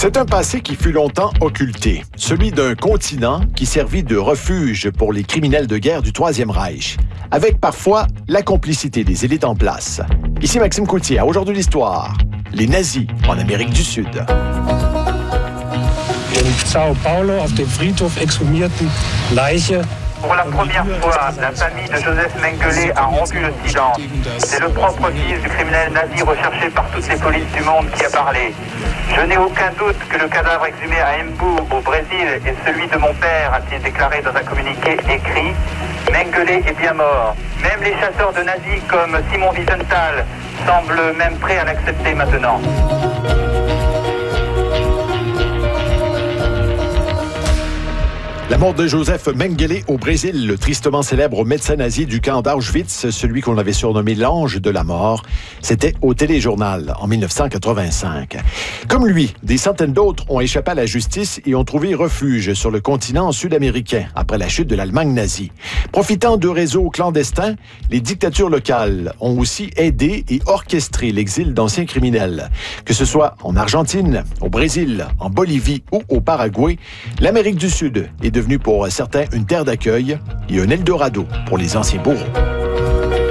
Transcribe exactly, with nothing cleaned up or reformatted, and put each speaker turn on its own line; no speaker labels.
C'est un passé qui fut longtemps occulté, celui d'un continent qui servit de refuge pour les criminels de guerre du Troisième Reich, avec parfois la complicité des élites en place. Ici Maxime Coutier, à Aujourd'hui l'Histoire, les nazis en Amérique du Sud.
In Sao Paulo, auf dem Friedhof exhumierten Leiche.
Pour la première fois, la famille de Joseph Mengele a rompu le silence. C'est le propre fils du criminel nazi recherché par toutes les polices du monde qui a parlé. Je n'ai aucun doute que le cadavre exhumé à Embu, au Brésil, est celui de mon père, a-t-il déclaré dans un communiqué écrit. Mengele est bien mort. Même les chasseurs de nazis comme Simon Wiesenthal semblent même prêts à l'accepter maintenant.
La mort de Joseph Mengele au Brésil, le tristement célèbre médecin nazi du camp d'Auschwitz, celui qu'on avait surnommé l'ange de la mort, c'était au Téléjournal en dix-neuf cent quatre-vingt-cinq. Comme lui, des centaines d'autres ont échappé à la justice et ont trouvé refuge sur le continent sud-américain après la chute de l'Allemagne nazie. Profitant de réseaux clandestins, les dictatures locales ont aussi aidé et orchestré l'exil d'anciens criminels. Que ce soit en Argentine, au Brésil, en Bolivie ou au Paraguay, l'Amérique du Sud est devenue pour certains une terre d'accueil et un Eldorado pour les anciens bourreaux.